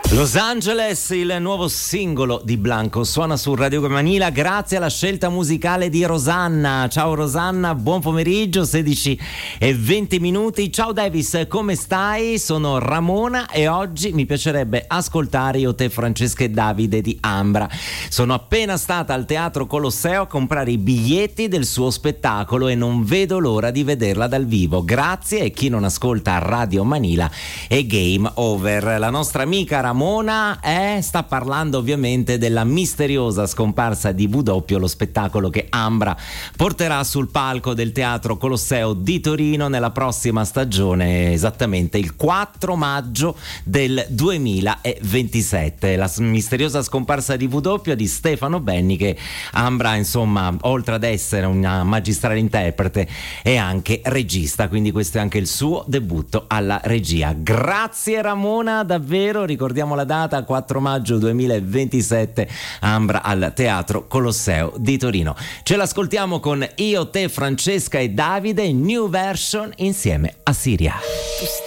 Los Angeles, il nuovo singolo di Blanco, suona su Radio Manila grazie alla scelta musicale di Rosanna. Ciao Rosanna, buon pomeriggio, 16:20. Ciao Davis, come stai? Sono Ramona e oggi mi piacerebbe ascoltare Io, te, Francesca e Davide di Ambra. Sono appena stata al Teatro Colosseo a comprare i biglietti del suo spettacolo e non vedo l'ora di vederla dal vivo. Grazie, e chi non ascolta Radio Manila è game over. La nostra amica Ramona sta parlando ovviamente della misteriosa scomparsa di W, lo spettacolo che Ambra porterà sul palco del Teatro Colosseo di Torino nella prossima stagione, esattamente il 4 maggio del 2027. La misteriosa scomparsa di W di Stefano Benni, che Ambra, insomma, oltre ad essere una magistrale interprete è anche regista, quindi questo è anche il suo debutto alla regia. Grazie Ramona, davvero, ricordiamo la data, 4 maggio 2027, Ambra al Teatro Colosseo di Torino. Ce l'ascoltiamo con Io, te, Francesca e Davide, new version insieme a Siria.